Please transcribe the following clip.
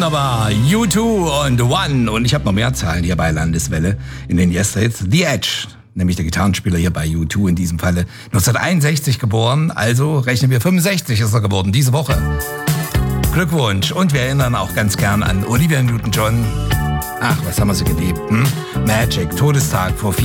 Wunderbar. U2 und One. Und ich habe noch mehr Zahlen hier bei Landeswelle in den Yesterhits. The Edge, nämlich der Gitarrenspieler hier bei U2 in diesem Falle, 1961 geboren. Also rechnen wir 65 ist er geworden diese Woche. Glückwunsch. Und wir erinnern auch ganz gern an Olivia Newton-John. Ach, was haben wir sie geliebt? Magic, Todestag vor